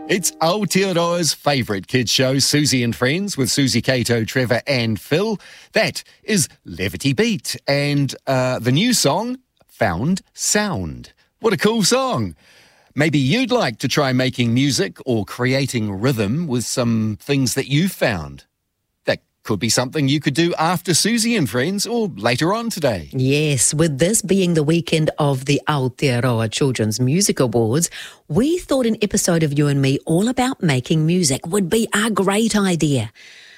It's Aotearoa's favourite kids show, Susie and Friends, with Susie, Kato, Trevor and Phil. That is Levity Beat and the new song, Found Sound. What a cool song. Maybe you'd like to try making music or creating rhythm with some things that you found. That could be something you could do after Susie and Friends or later on today. Yes, with this being the weekend of the Aotearoa Children's Music Awards, we thought an episode of You and Me all about making music would be a great idea.